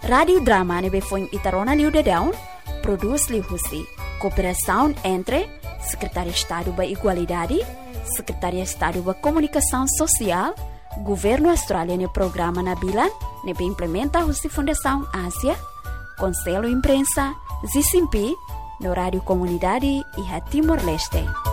Radio Drama nebe foi Itarona Liu de Down, produz Liu Husi. Cooperação entre Secretaria de Estado da Igualdade, Secretaria de Estado da Comunicação Social, Governo Australiano e Programa Nabilan, nebe implementa a Fundação Ásia, Conselho Imprensa, Zicimpi, no Rádio Comunidade e Timor-Leste.